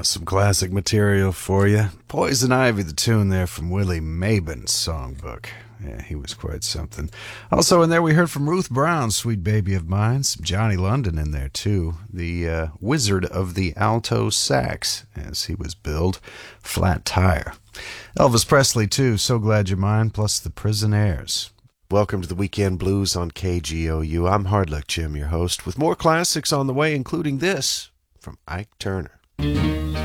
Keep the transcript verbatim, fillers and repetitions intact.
Some classic material for you. Poison Ivy, the tune there from Willie Mabin's songbook. Yeah, he was quite something. Also in there, we heard from Ruth Brown, Sweet Baby of Mine. Some Johnny London in there, too. The uh, Wizard of the Alto Sax, as he was billed. Flat Tire. Elvis Presley, too. So Glad You're Mine, plus the Prisonaires. Welcome to the Weekend Blues on K G O U. I'm Hard Luck Jim, your host, with more classics on the way, including this from Ike Turner.